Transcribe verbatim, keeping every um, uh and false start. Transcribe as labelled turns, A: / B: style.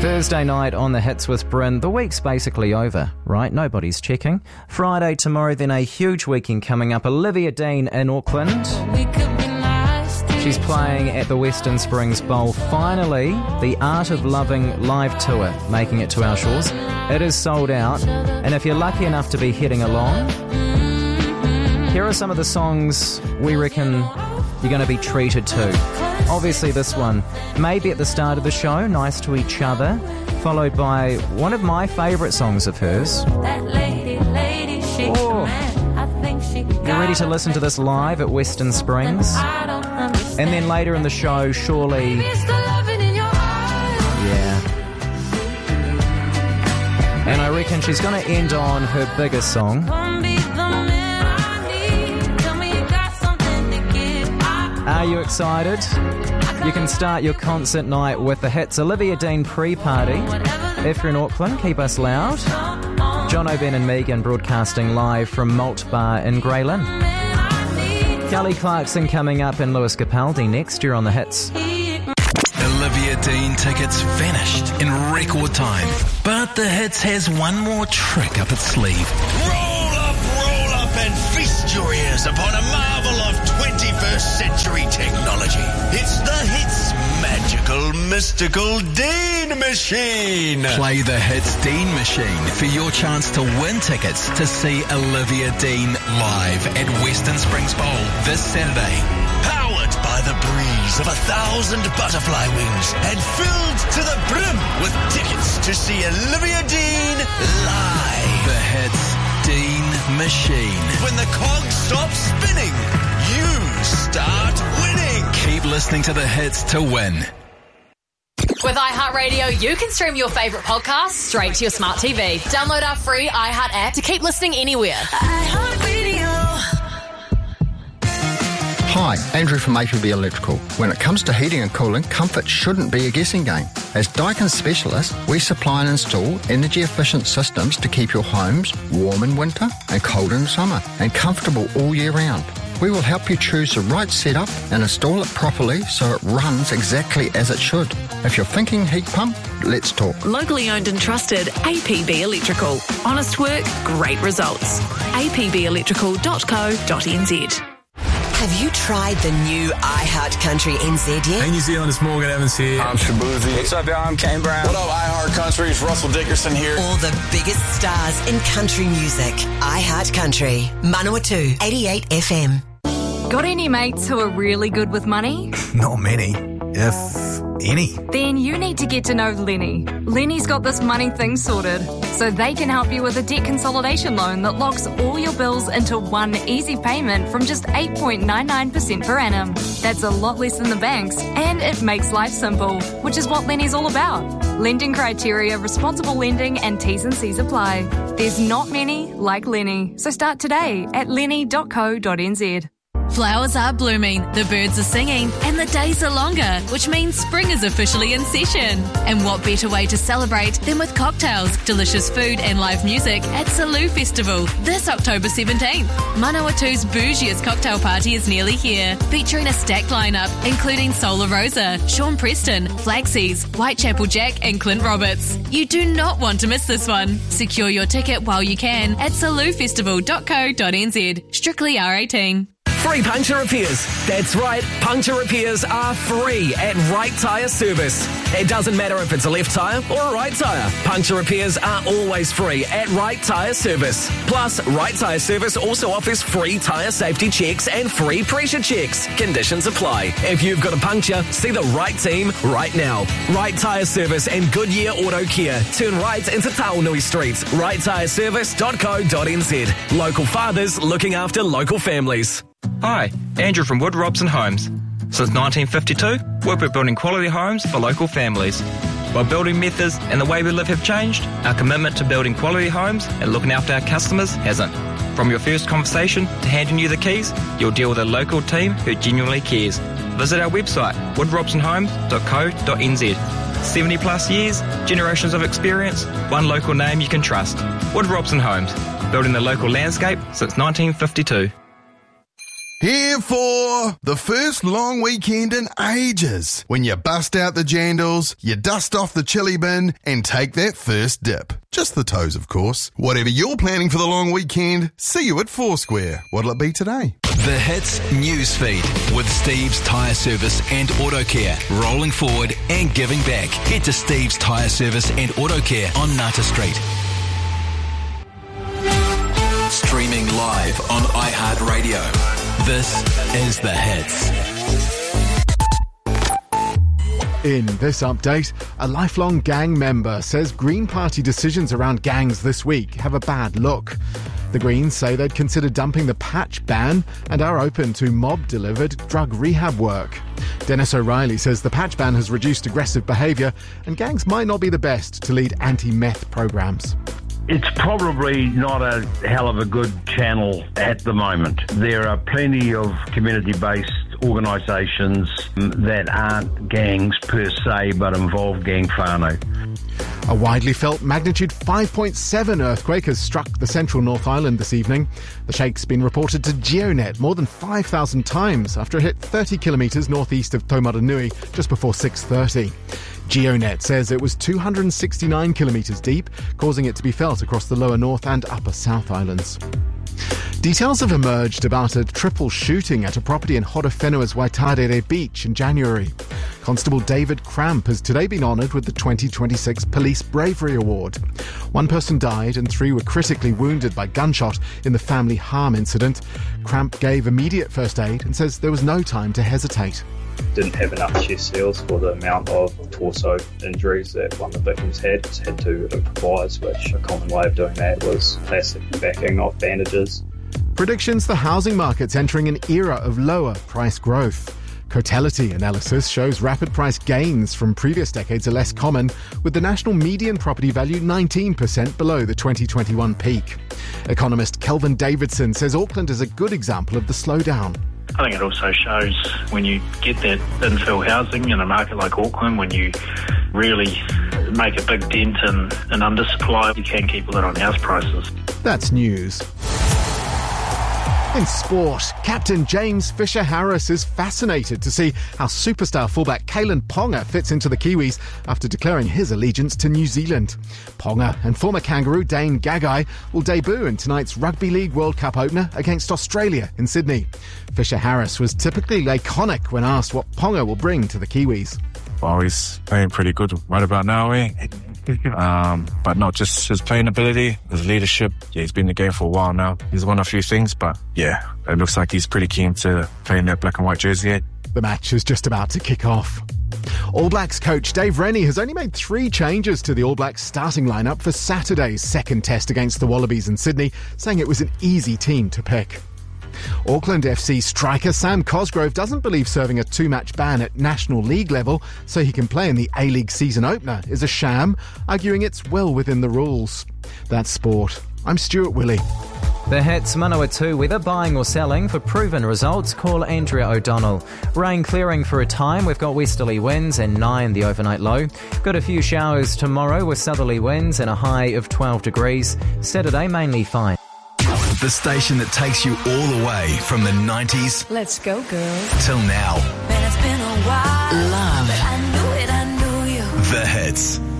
A: Thursday night on the Hits with Bryn. The week's basically over, right? Nobody's checking. Friday tomorrow, then a huge weekend coming up. Olivia Dean in Auckland. She's playing at the Western Springs Bowl. Finally, the Art of Loving live tour making it to our shores. It is sold out, and if you're lucky enough to be heading along, here are some of the songs we reckon you're going to be treated to. Obviously this one, maybe at the start of the show, Nice to Each Other, followed by one of my favourite songs of hers. That lady, lady, she's oh. man. I think she You're ready to listen to this live at Western Springs. And then later in the show, surely... Yeah. And I reckon she's going to end on her biggest song. Are you excited? You can start your concert night with the hits. Olivia Dean pre-party. If you're in Auckland, keep us loud. John O'Ben and Megan broadcasting live from Malt Bar in Grey Lynn. Kelly Clarkson coming up and Lewis Capaldi next year on the hits.
B: Olivia Dean tickets vanished in record time. But the hits has one more trick up its sleeve.
C: Roll up, roll up and feast your ears upon a marvel of twenty-first century technology. It's the Hits magical, mystical Dean Machine.
B: Play the Hits Dean Machine for your chance to win tickets to see Olivia Dean live at Western Springs Bowl this Saturday.
C: Powered by the breeze of a thousand butterfly wings and filled to the brim with tickets to see Olivia Dean live.
B: The Hits Dean Machine.
C: When the cogs stop spinning, you start winning.
B: Keep listening to the hits to win.
D: With iHeartRadio, you can stream your favourite podcasts straight to your smart T V. Download our free iHeart app to keep listening anywhere. iHeartRadio.
E: Hi, Andrew from A P B Electrical. When it comes to heating and cooling, comfort shouldn't be a guessing game. As Daikin specialists, we supply and install energy-efficient systems to keep your homes warm in winter and cold in summer and comfortable all year round. We will help you choose the right setup and install it properly so it runs exactly as it should. If you're thinking heat pump, let's talk.
F: Locally owned and trusted A P B Electrical. Honest work, great results. a p b electrical dot co dot n z.
G: Have you tried the new iHeart Country N Z yet?
H: Hey New Zealand, it's Morgan Evans here.
I: I'm Shabuzi.
J: What's up, y'all? I'm Kane Brown.
I: What up, iHeart Country? It's Russell Dickerson here.
G: All the biggest stars in country music. iHeart Country. Manawatu, eighty-eight F M.
K: Got any mates who are really good with money?
H: Not many, if any.
K: Then you need to get to know Lenny. Lenny's got this money thing sorted, so they can help you with a debt consolidation loan that locks all your bills into one easy payment from just eight point nine nine percent per annum. That's a lot less than the banks, and it makes life simple, which is what Lenny's all about. Lending criteria, responsible lending, and T's and C's apply. There's not many like Lenny, so start today at lenny dot co dot n z.
F: Flowers are blooming, the birds are singing, and the days are longer, which means spring is officially in session. And what better way to celebrate than with cocktails, delicious food and live music at Salou Festival this October seventeenth. Manawatu's bougiest cocktail party is nearly here, featuring a stacked lineup including Solar Rosa, Sean Preston, Flaxies, Whitechapel Jack and Clint Roberts. You do not want to miss this one. Secure your ticket while you can at salou festival dot co dot n z. Strictly R eighteen.
L: Free puncture repairs. That's right, puncture repairs are free at Right Tyre Service. It doesn't matter if it's a left tyre or a right tyre. Puncture repairs are always free at Right Tyre Service. Plus, Right Tyre Service also offers free tyre safety checks and free pressure checks. Conditions apply. If you've got a puncture, see the right team right now. Right Tyre Service and Goodyear Auto Care. Turn right into Taonui Street. right tyre service dot co dot n z. Local fathers looking after local families.
M: Hi, Andrew from Wood Robson Homes. Since nineteen fifty-two, we've been building quality homes for local families. While building methods and the way we live have changed, our commitment to building quality homes and looking after our customers hasn't. From your first conversation to handing you the keys, you'll deal with a local team who genuinely cares. Visit our website, wood robson homes dot co dot n z. seventy plus years, generations of experience, one local name you can trust. Wood Robson Homes, building the local landscape since nineteen fifty-two.
J: Here for the first long weekend in ages, when you bust out the jandals, you dust off the chili bin, and take that first dip. Just the toes, of course. Whatever you're planning for the long weekend, see you at Foursquare. What'll it be today?
B: The Hits Newsfeed with Steve's Tyre Service and Auto Care. Rolling forward and giving back. Head to Steve's Tyre Service and Auto Care on Nata Street. Streaming live on iHeartRadio. This is The Hits.
N: In this update, a lifelong gang member says Green Party decisions around gangs this week have a bad look. The Greens say they'd consider dumping the patch ban and are open to mob-delivered drug rehab work. Dennis O'Reilly says the patch ban has reduced aggressive behaviour and gangs might not be the best to lead anti-meth programs.
O: It's probably not a hell of a good channel at the moment. There are plenty of community-based organisations that aren't gangs per se, but involve gang whānau.
N: A widely felt magnitude five point seven earthquake has struck the central North Island this evening. The shake's been reported to GeoNet more than five thousand times after it hit thirty kilometres northeast of Taumaranui just before six thirty. GeoNet says it was two hundred sixty-nine kilometres deep, causing it to be felt across the lower North and upper South Islands. Details have emerged about a triple shooting at a property in Horowhenua's Waitarere Beach in January. Constable David Cramp has today been honoured with the twenty twenty-six Police Bravery Award. One person died and three were critically wounded by gunshot in the family harm incident. Cramp gave immediate first aid and says there was no time to hesitate.
P: Didn't have enough chest seals for the amount of torso injuries that one of the victims had. Just had to improvise, which a common way of doing that was plastic backing of bandages.
N: Predictions the housing market's entering an era of lower price growth. Cotality analysis shows rapid price gains from previous decades are less common, with the national median property value nineteen percent below the twenty twenty-one peak. Economist Kelvin Davidson says Auckland is a good example of the slowdown.
Q: I think it also shows when you get that infill housing in a market like Auckland, when you really make a big dent in, in undersupply, you can keep a lid on house prices.
N: That's news. In sport, Captain James Fisher-Harris is fascinated to see how superstar fullback Kalyn Ponga fits into the Kiwis after declaring his allegiance to New Zealand. Ponga and former Kangaroo Dane Gagai will debut in tonight's Rugby League World Cup opener against Australia in Sydney. Fisher-Harris was typically laconic when asked what Ponga will bring to the Kiwis.
R: Well, he's playing pretty good right about now, eh? Um, but not just his playing ability, his leadership. Yeah, he's been in the game for a while now. He's won a few things, but yeah, it looks like he's pretty keen to play in that black and white jersey.
N: The match is just about to kick off. All Blacks coach Dave Rennie has only made three changes to the All Blacks starting lineup for Saturday's second test against the Wallabies in Sydney, saying it was an easy team to pick. Auckland F C striker Sam Cosgrove doesn't believe serving a two-match ban at National League level so he can play in the A-League season opener is a sham, arguing it's well within the rules. That's sport. I'm Stuart Willey.
A: The Hits Manawatu weather, buying or selling. For proven results, call Andrea O'Donnell. Rain clearing for a time. We've got westerly winds and nine the overnight low. Got a few showers tomorrow with southerly winds and a high of twelve degrees. Saturday mainly fine.
B: The station that takes you all the way from the nineties.
S: Let's go, girls.
B: Till now.
S: Man, it's been a while.
B: Love.
S: But I knew it, I knew you.
B: The Hits.